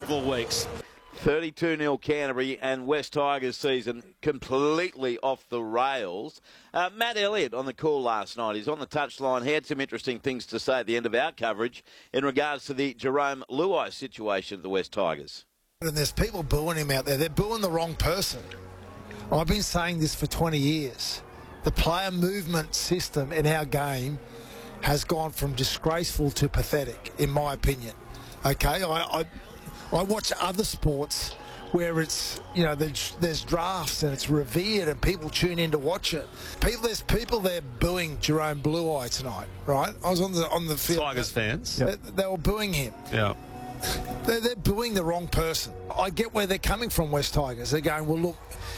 couple of weeks. 32-0 Canterbury, and West Tigers season completely off the rails. Matt Elliott on the call last night. He's on the touchline. He had some interesting things to say at the end of our coverage in regards to the Jarome Luai situation at the West Tigers. And there's people booing him out there. They're booing the wrong person. I've been saying this for 20 years. The player movement system in our game has gone from disgraceful to pathetic, in my opinion. Okay, I watch other sports where it's, you know, there's drafts and it's revered and people tune in to watch it. There's people there booing Jarome Luai tonight, right? I was on the field. Tigers fans. They were booing him. Yeah. They're booing the wrong person. I get where they're coming from, West Tigers. They're going, well, look,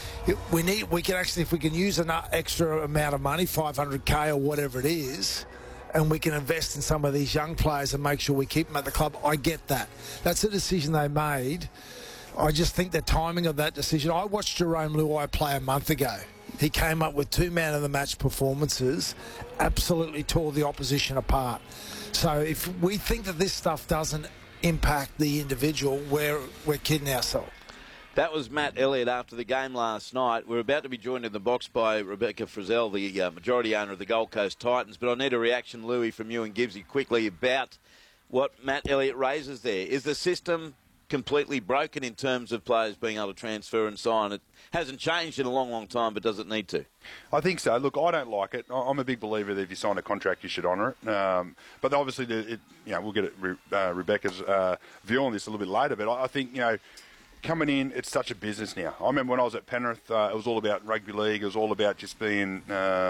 we can actually, if we can use an extra amount of money, 500k or whatever it is, and we can invest in some of these young players and make sure we keep them at the club. I get that. That's a decision they made. I just think the timing of that decision. I watched Jarome Luai play a month ago. He came up with 2 man-of-the-match performances, absolutely tore the opposition apart. So if we think that this stuff doesn't impact the individual, we're kidding ourselves. That was Matt Elliott after the game last night. We're about to be joined in the box by Rebecca Frizzell, the majority owner of the Gold Coast Titans. But I need a reaction, Louis, from you and Gibbsy quickly about what Matt Elliott raises there. Is the system completely broken in terms of players being able to transfer and sign? It hasn't changed in a long, long time, but does it need to? I think so. Look, I don't like it. I'm a big believer that if you sign a contract, you should honour it. But obviously, we'll get Rebecca's view on this a little bit later. But I think, coming in, it's such a business now. I remember when I was at Penrith, it was all about rugby league. It was all about just being,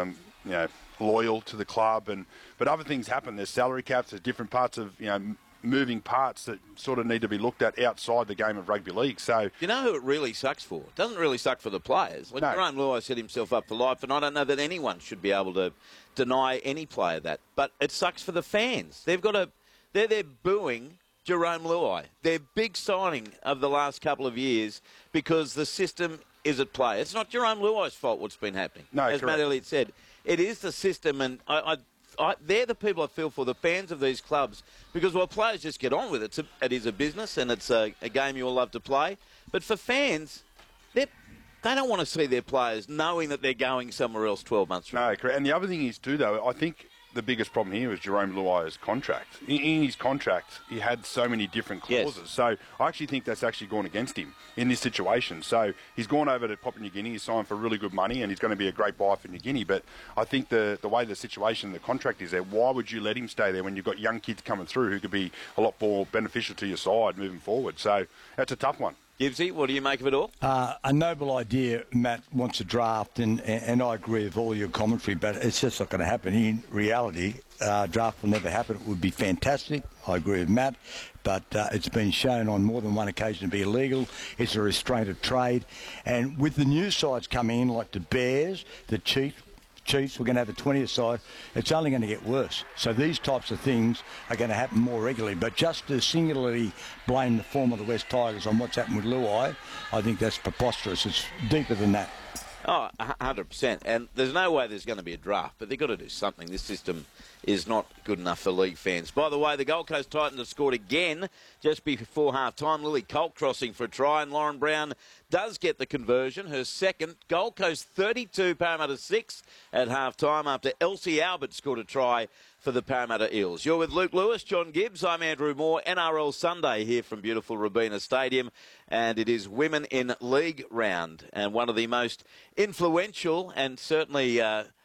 loyal to the club. But other things happen. There's salary caps. There's different parts of, moving parts that sort of need to be looked at outside the game of rugby league. So you know who it really sucks for? It doesn't really suck for the players. Like, no. Jarome Luai set himself up for life, and I don't know that anyone should be able to deny any player that. But it sucks for the fans. They're there booing Jarome Luai, their big signing of the last couple of years, because the system is at play. It's not Jarome Luai's fault what's been happening. No, as correct. Matt Elliott said, it is the system, and they're the people I feel for, the fans of these clubs, because while players just get on with it, it is a business and it's a game you all love to play. But for fans, they don't want to see their players knowing that they're going somewhere else 12 months from now. No, correct. And the other thing is too, though, I think the biggest problem here is Jarome Luai's contract. In his contract, he had so many different clauses. Yes. So I actually think that's actually gone against him in this situation. So he's gone over to Papua New Guinea, he's signed for really good money, and he's going to be a great buy for New Guinea. But I think the way the situation, the contract is there, why would you let him stay there when you've got young kids coming through who could be a lot more beneficial to your side moving forward? So that's a tough one. Gibbsy, what do you make of it all? A noble idea. Matt wants a draft, and I agree with all your commentary, but it's just not going to happen. In reality, draft will never happen. It would be fantastic. I agree with Matt, but it's been shown on more than one occasion to be illegal. It's a restraint of trade. And with the new sides coming in, like the Bears, the Chiefs, we're going to have a 20th side. It's only going to get worse. So these types of things are going to happen more regularly. But just to singularly blame the form of the West Tigers on what's happened with Luai, I think that's preposterous. It's deeper than that. Oh, 100%. And there's no way there's going to be a draft, but they've got to do something. This system is not good enough for league fans. By the way, the Gold Coast Titans have scored again just before half-time. Lily Colt crossing for a try, and Lauren Brown does get the conversion, her second. Gold Coast 32, Parramatta 6 at half-time after Elsie Albert scored a try for the Parramatta Eels. You're with Luke Lewis, John Gibbs. I'm Andrew Moore. NRL Sunday here from beautiful Robina Stadium, and it is Women in League round. And one of the most influential and certainly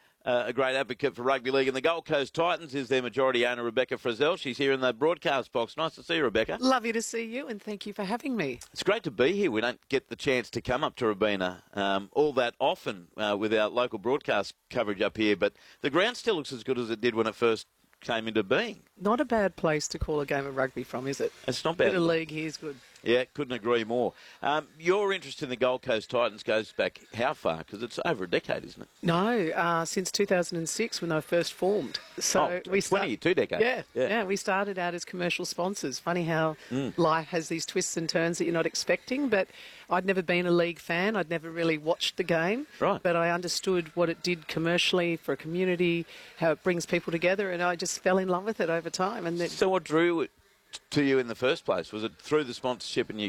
a great advocate for rugby league in the Gold Coast Titans is their majority owner, Rebecca Frizzell. She's here in the broadcast box. Nice to see you, Rebecca. Lovely to see you, and thank you for having me. It's great to be here. We don't get the chance to come up to Robina all that often with our local broadcast coverage up here, but the ground still looks as good as it did when it first came into being. Not a bad place to call a game of rugby from, is it? It's not bad. Bit of league here is good. Yeah, couldn't agree more. Your interest in the Gold Coast Titans goes back how far? Because it's over a decade, isn't it? No, since 2006 when they first formed. So we 22 decades. Yeah, we started out as commercial sponsors. Funny how life has these twists and turns that you're not expecting, but I'd never been a league fan. I'd never really watched the game. Right. But I understood what it did commercially for a community, how it brings people together, and I just fell in love with it over time. And so what drew it to you in the first place? Was it through the sponsorship and